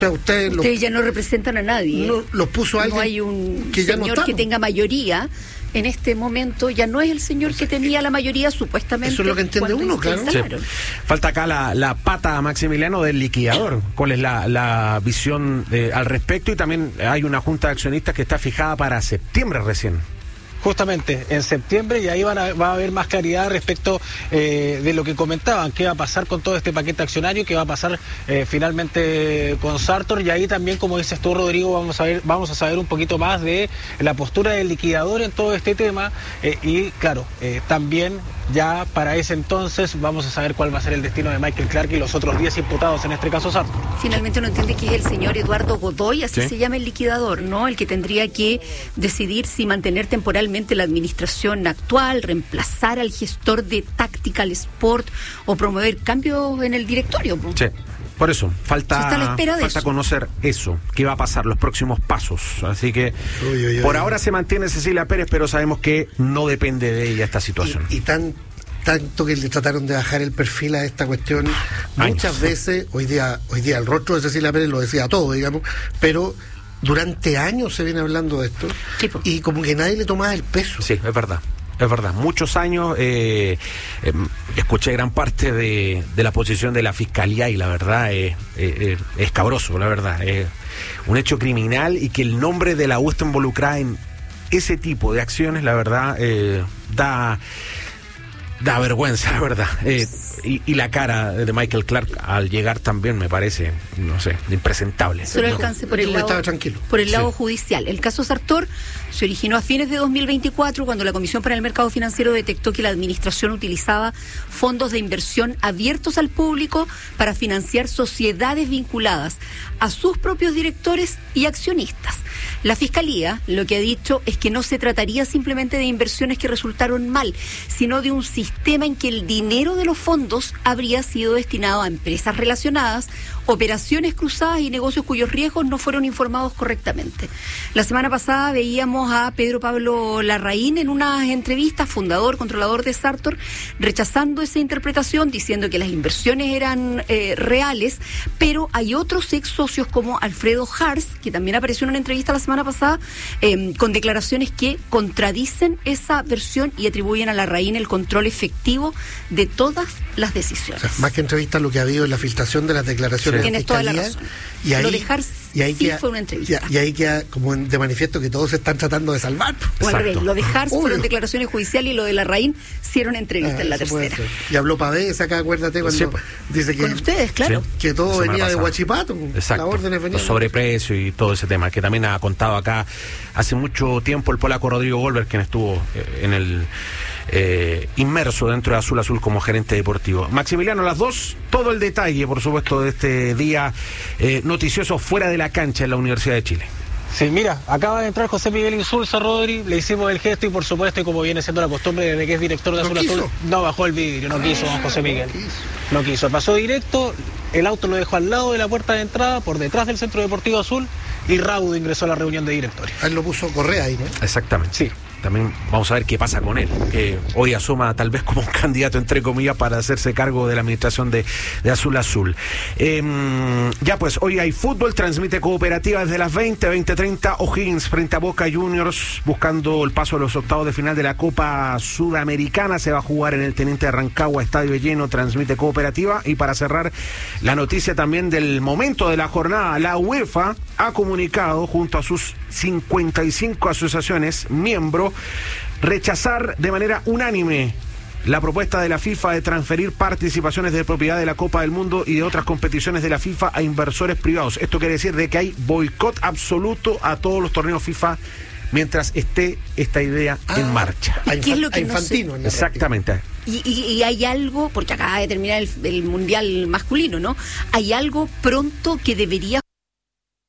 Ustedes ya no representan a nadie. No, los puso alguien. No hay un que ya señor no que tenga mayoría. En este momento ya no es el señor que tenía la mayoría supuestamente. Eso es lo que entiende uno, claro. Sí. Falta acá la pata, Maximiliano, del liquidador. ¿Cuál es la visión al respecto? Y también hay una junta de accionistas que está fijada para septiembre recién. Justamente en septiembre, y ahí va a haber más claridad respecto de lo que comentaban, qué va a pasar con todo este paquete accionario, qué va a pasar finalmente con Sartor, y ahí también, como dices tú, Rodrigo, vamos a saber un poquito más de la postura del liquidador en todo este tema, y claro, también ya para ese entonces vamos a saber cuál va a ser el destino de Michael Clark y los otros 10 imputados, en este caso Sartor. Finalmente uno entiende que es el señor Eduardo Godoy, así ¿sí? se llama el liquidador, ¿no? El que tendría que decidir si mantener temporalmente la administración actual, reemplazar al gestor de Tactical Sport o promover cambios en el directorio. Sí. Por eso, falta eso. conocer eso, qué va a pasar, los próximos pasos. Así que por ahora se mantiene Cecilia Pérez, pero sabemos que no depende de ella esta situación. Y tanto que le trataron de bajar el perfil a esta cuestión, muchas veces, hoy día el rostro de Cecilia Pérez lo decía todo, digamos, pero durante años se viene hablando de esto, y como que nadie le tomaba el peso. Sí, es verdad. Es verdad, muchos años escuché gran parte de la posición de la Fiscalía y la verdad es escabroso, la verdad. Es un hecho criminal, y que el nombre de la U esté involucrada en ese tipo de acciones, la verdad, da vergüenza, la verdad. Y la cara de Michael Clark al llegar también me parece, no sé, impresentable. Solo alcance por el lado judicial. El caso Sartor se originó a fines de 2024, cuando la Comisión para el Mercado Financiero detectó que la administración utilizaba fondos de inversión abiertos al público para financiar sociedades vinculadas a sus propios directores y accionistas. La Fiscalía lo que ha dicho es que no se trataría simplemente de inversiones que resultaron mal, sino de un sistema en que el dinero de los fondos habría sido destinado a empresas relacionadas, operaciones cruzadas y negocios cuyos riesgos no fueron informados correctamente. La semana pasada veíamos a Pedro Pablo Larraín en unas entrevistas, controlador de Sartor, rechazando esa interpretación, diciendo que las inversiones eran reales, pero hay otros ex socios como Alfredo Hars, que también apareció en una entrevista la semana pasada, con declaraciones que contradicen esa versión y atribuyen a Larraín el control efectivo de todas las decisiones. O sea, más que entrevistas, lo que ha habido es la filtración de las declaraciones. Tienes toda la razón. Y ahí, lo de Hars fue una entrevista. Y ahí queda como de manifiesto que todos se están tratando de salvar. Bueno, lo de Hars fueron declaraciones judiciales, y lo de Larraín sí era una entrevista en la tercera. Y habló Pavés acá, acuérdate, cuando dice que... Con ustedes, claro. Que todo venía de Huachipato. Exacto. Las órdenes venían. Los sobreprecios y todo ese tema, que también ha contado acá hace mucho tiempo el polaco Rodrigo Goldberg, quien estuvo en el... inmerso dentro de Azul como gerente deportivo. Maximiliano, las dos, todo el detalle, por supuesto, de este día noticioso fuera de la cancha en la Universidad de Chile. Sí, mira, acaba de entrar José Miguel Insulza, Rodri, le hicimos el gesto y por supuesto, y como viene siendo la costumbre desde que es director de Azul, no bajó el vidrio, no quiso don José Miguel. No quiso, pasó directo, el auto lo dejó al lado de la puerta de entrada, por detrás del Centro Deportivo Azul, y raudo ingresó a la reunión de directores. Él lo puso Correa ahí, ¿no? Exactamente. Sí. También vamos a ver qué pasa con él, que hoy asuma tal vez como un candidato, entre comillas, para hacerse cargo de la administración de Azul. Ya pues, hoy hay fútbol, transmite Cooperativa desde las 20:30, O'Higgins frente a Boca Juniors, buscando el paso a los octavos de final de la Copa Sudamericana. Se va a jugar en el Teniente de Rancagua, estadio lleno, transmite Cooperativa. Y para cerrar, la noticia también del momento de la jornada, la UEFA ha comunicado junto a sus 55 asociaciones miembros rechazar de manera unánime la propuesta de la FIFA de transferir participaciones de propiedad de la Copa del Mundo y de otras competiciones de la FIFA a inversores privados. Esto quiere decir de que hay boicot absoluto a todos los torneos FIFA mientras esté esta idea en marcha. ¿Qué es lo que Infantino, no sé? Exactamente. Y hay algo, porque acaba de terminar el Mundial masculino, ¿no? Hay algo pronto que debería